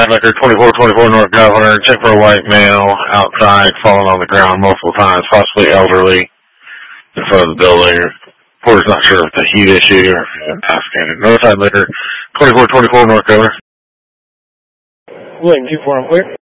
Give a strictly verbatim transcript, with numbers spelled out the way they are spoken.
Notified Liquor twenty-four twenty-four North Governor. Check for a white male outside, falling on the ground multiple times, possibly elderly, in front of the building. Porter's not sure if it's a heat issue or intoxicated. Notified Liquor twenty-four twenty-four North Governor. William two four, I'm clear.